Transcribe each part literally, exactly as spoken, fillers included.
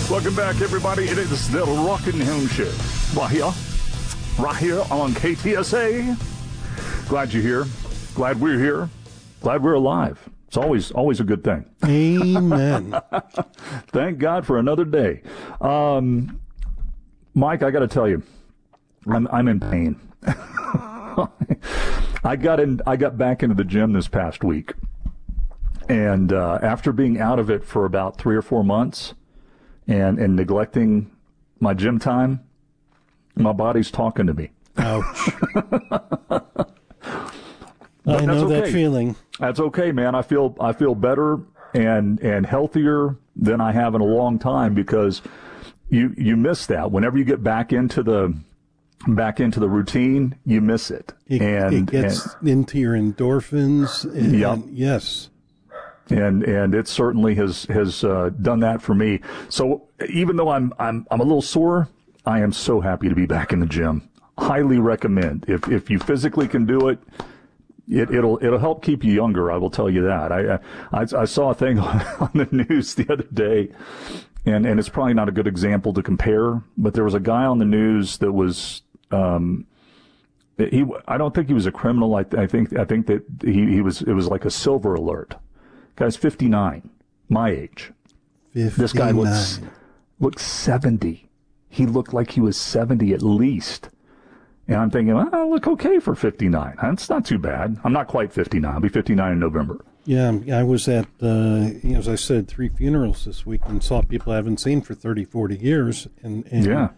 Welcome back, everybody. It is the Rockin' Home Show. Right here, right here on K T S A. Glad you're here. Glad we're here. Glad we're alive. It's always always a good thing. Amen. Thank God for another day. Um, Mike, I got to tell you, I'm I'm in pain. I got in. I got back into the gym this past week, and uh, after being out of it for about three or four months, and and neglecting my gym time, my body's talking to me. Ouch. I know okay. that feeling. That's okay, man. I feel I feel better and and healthier than I have in a long time, because you you miss that. Whenever you get back into the back into the routine, you miss it. It, and it gets and, into your endorphins. And, yep. and yes. And and it certainly has has uh, done that for me. So even though I'm I'm I'm a little sore, I am so happy to be back in the gym. Highly recommend. If if you physically can do it, it it'll it'll help keep you younger. I will tell you that. I I, I saw a thing on, on the news the other day, and and it's probably not a good example to compare, but there was a guy on the news that was. Um, he I don't think he was a criminal. I, I think I think that he, he was. It was like a silver alert. Guy's fifty-nine, my age. fifty-nine. This guy looks looks seventy. He looked like he was seventy at least. And I'm thinking, well, I look okay for fifty-nine. That's not too bad. I'm not quite fifty-nine. I'll be fifty-nine in November. Yeah, I was at, uh, as I said, three funerals this week and saw people I haven't seen for thirty, forty years. And, and yeah.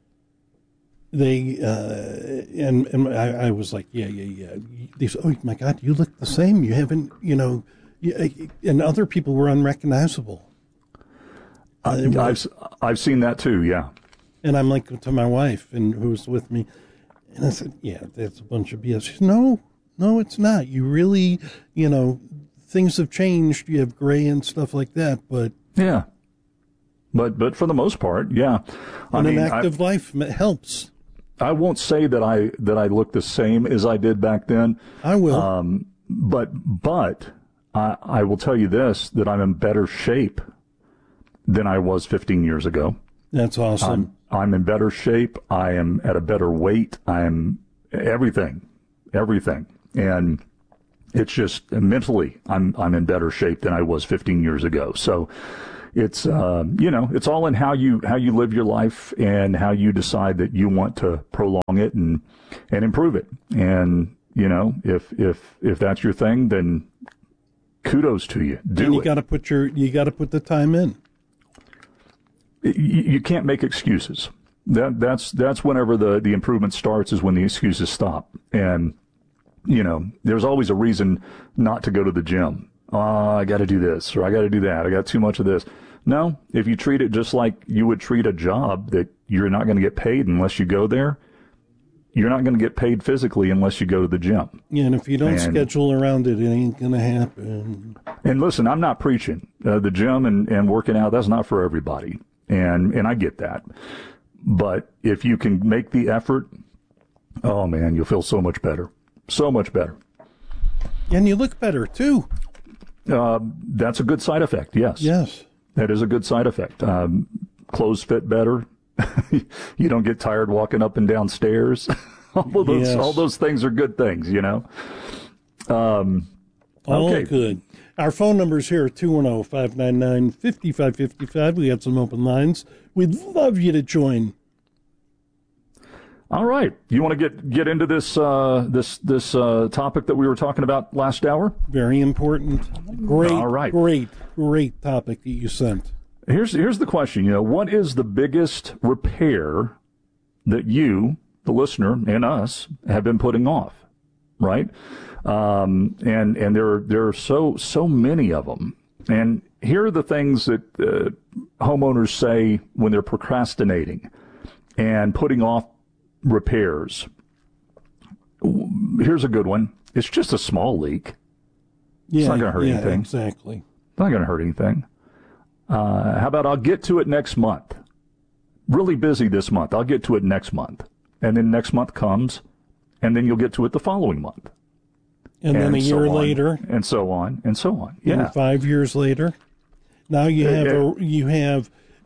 They, uh, and, and I, I was like, yeah, yeah, yeah. They said, oh, my God, you look the same. You haven't, you know, you, and other people were unrecognizable. Uh, I've, I've seen that too, yeah. And I'm like to my wife, and who was with me, and I said, yeah, that's a bunch of B S. She said, no, no, it's not. You really, you know, things have changed. You have gray and stuff like that, but. Yeah. But but for the most part, yeah. I and mean, an active I, life helps. I won't say that I that I look the same as I did back then. I will. Um, but but I, I will tell you this, that I'm in better shape than I was fifteen years ago. That's awesome. I'm, I'm in better shape. I am at a better weight. I'm everything, everything. And it's just mentally, I'm I'm in better shape than I was fifteen years ago. So it's, uh, you know, it's all in how you how you live your life and how you decide that you want to prolong it and and improve it. And, you know, if if if that's your thing, then kudos to you. Do and you it. got to put your you got to put the time in. You, you can't make excuses. That that's that's whenever the, the improvement starts, is when the excuses stop. And, you know, there's always a reason not to go to the gym. Oh, I got to do this, or I got to do that. I got too much of this. No, if you treat it just like you would treat a job that you're not going to get paid unless you go there, you're not going to get paid physically unless you go to the gym. Yeah, and if you don't and, schedule around it, it ain't going to happen. And listen, I'm not preaching. Uh, the gym and, and working out, that's not for everybody. And and I get that. But if you can make the effort, oh, man, you'll feel so much better. So much better. And you look better, too. Uh, that's a good side effect, yes. Yes. That is a good side effect. Um, clothes fit better. You don't get tired walking up and down stairs. all, of those, yes. all those things are good things, you know. Um, all okay. good. Our phone numbers here are two one zero, five nine nine, five five five five. We got some open lines. We'd love you to join. All right. You want to get get into this uh, this this uh, topic that we were talking about last hour? Very important. Great, All right. great, great topic that you sent. Here's here's the question. You know, what is the biggest repair that you, the listener, and us have been putting off? Right? Um, and and there are, there are so so many of them. And here are the things that uh, homeowners say when they're procrastinating and putting off repairs. Here's a good one. It's just a small leak. Yeah, it's not going to hurt yeah, anything. Exactly. It's not going to hurt anything. Uh, how about I'll get to it next month? Really busy this month. I'll get to it next month. And then next month comes, and then you'll get to it the following month. And, and then a so year on, later. And so on, and so on. Yeah. And five years later. Now you have, a, you have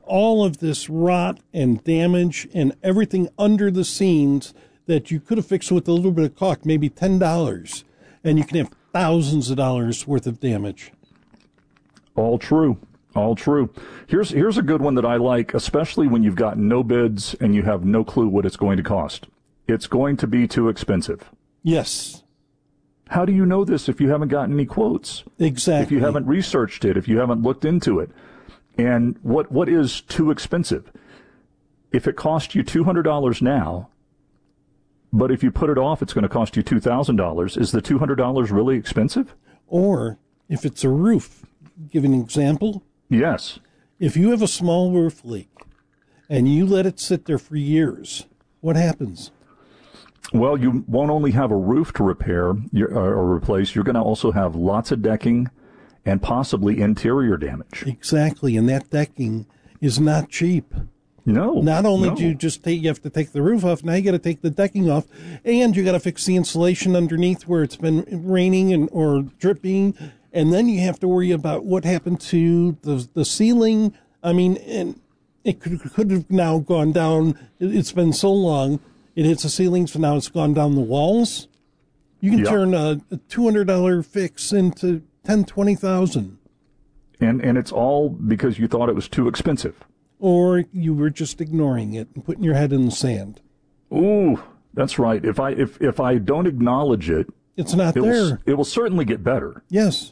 all of this rot and damage and everything under the scenes that you could have fixed with a little bit of caulk, maybe ten dollars, and you can have thousands of dollars worth of damage. All true. All true. Here's here's a good one that I like, especially when you've got no bids and you have no clue what it's going to cost. It's going to be too expensive. Yes. How do you know this if you haven't gotten any quotes? Exactly. If you haven't researched it, if you haven't looked into it. And what what is too expensive? If it costs you two hundred dollars now, but if you put it off, it's going to cost you two thousand dollars, is the two hundred dollars really expensive? Or if it's a roof, give an example. Yes. If you have a small roof leak and you let it sit there for years, what happens? Well, you won't only have a roof to repair or replace, you're going to also have lots of decking and possibly interior damage. Exactly, and that decking is not cheap. No. Not only no. do you just take, you have to take the roof off, now you got to take the decking off, and you got to fix the insulation underneath where it's been raining and or dripping, and then you have to worry about what happened to the the ceiling. I mean, and it could could have now gone down. It's been so long. It hits the ceilings, so now it's gone down the walls. You can yep. turn a, a two hundred dollars fix into ten, twenty thousand. And and it's all because you thought it was too expensive. Or you were just ignoring it and putting your head in the sand. Ooh, that's right. If I if if I don't acknowledge it, it's not it there. Will, it will certainly get better. Yes.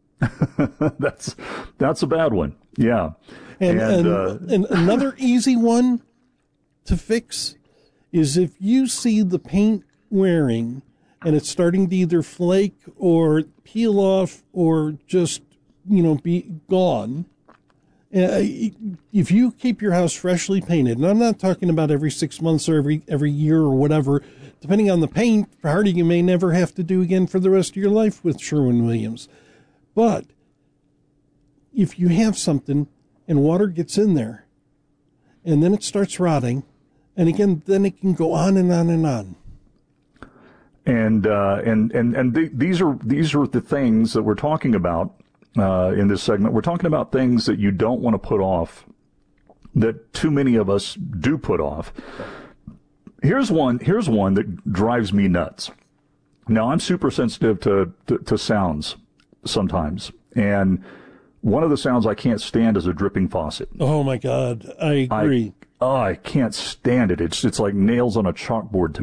that's that's a bad one. Yeah. And and, and, uh, and another easy one to fix is if you see the paint wearing and it's starting to either flake or peel off or just, you know, be gone. Uh, if you keep your house freshly painted, and I'm not talking about every six months or every every year or whatever, depending on the paint, Hardy, you may never have to do again for the rest of your life with Sherwin-Williams. But if you have something and water gets in there, and then it starts rotting, and again, then it can go on and on and on. And uh, and and and th- these are these are the things that we're talking about uh, in this segment. We're talking about things that you don't want to put off, that too many of us do put off. Here's one. Here's one that drives me nuts. Now, I'm super sensitive to, to, to sounds sometimes, and one of the sounds I can't stand is a dripping faucet. Oh my God, I agree. I, oh, I can't stand it. It's it's like nails on a chalkboard to